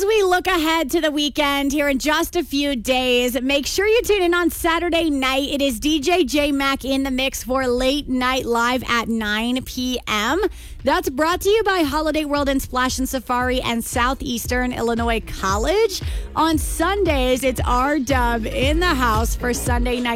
As we look ahead to the weekend here in just a few days, make sure you tune in on Saturday night. It is DJ J Mac in the mix for Late Night Live at 9 p.m. That's brought to you by Holiday World and Splash and Safari and Southeastern Illinois College. On Sundays, it's R-Dub in the house for Sunday night